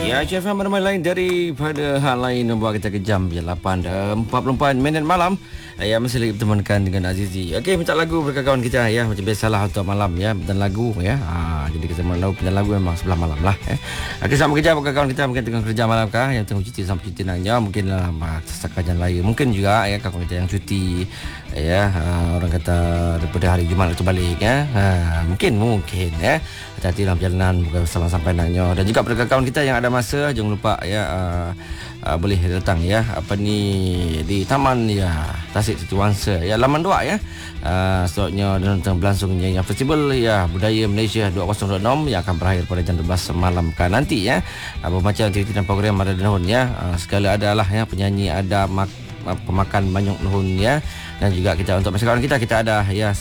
Ya, CFM ramai lain daripada hal lain membawa kita ke jam 8:44 minit malam. Ya, masih lagi bertemankan dengan Azizi. Okey, minta lagu berkat kawan kita ya. Macam biasalah untuk malam ya, dan lagu ya. Jadi kita mahu pindah lagu memang sebelah malam lah ya. Okey, sama kerja berkat kawan kita mungkin tengah kerja malam kah, yang tengah cuti sampai cuti nanya, mungkin dalam sakajan lain. Mungkin juga ya kawan kita yang cuti ya, orang kata daripada hari Jumaat itu balik ya. Mungkin ya. Hati-hati dalam perjalanan, bukan sampai nanya. Dan juga berkat kawan kita yang ada masa, jangan lupa ya, boleh datang ya di Taman ya Tasik Siti Wangsa ya, Laman 2 ya. Sebabnya dan berlangsungnya yang festival ya budaya Malaysia 2026 yang akan berakhir pada jam 12 malam kan nanti ya. Bermacam aktiviti dan program ada di Nuhun ya. Segala adalah ya, penyanyi ada, pemakan banyak Nuhun ya. Dan juga kita untuk masyarakat kita ada ya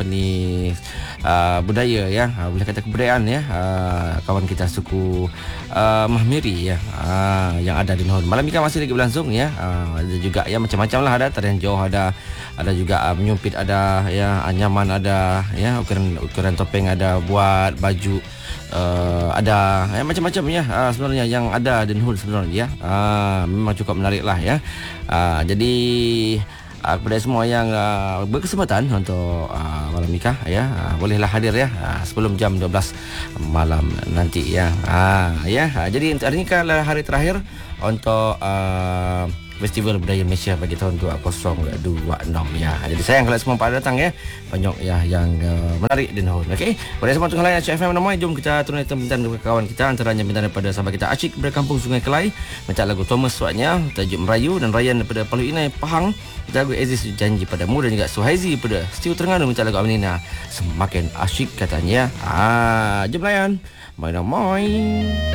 budaya ya, boleh kata kebudayaan ya, kawan kita suku Mahmiri ya, yang ada di Nuhun. Malam ini kan masih lagi berlangsung ya. Ada juga ya macam-macam lah, ada tarian Johor, ada juga menyumpit, ada ya anyaman, ada ya ukuran topeng, ada buat baju, ada ya, macam-macam ya sebenarnya yang ada di Nuhun sebenarnya ya. Memang cukup menarik lah ya. Jadi kepada semua yang berkesempatan untuk malam nikah ya, bolehlah hadir ya sebelum jam 12 malam nanti ya. Jadi hari ini kan hari terakhir untuk Festival Budaya Malaysia bagi tahun 2026 ya. Jadi sayang kalau semua pada datang ya. Banyak ya yang menarik di Nuhun. Okey. Pada semua tengah lain CFM namanya, jom kita tunaikan bintang dengan kawan kita, antaranya bintang daripada sahabat kita Asyik dari Kampung Sungai Kelai, minta lagu Thomas suatnya tajuk Merayu, dan Ryan daripada Palu Inai Pahang, minta lagu Aziz Janji Padamu, dan juga Suhaizi daripada Setiu Terengganu minta lagu Aminina Semakin Asyik katanya. Jom layan. Mai.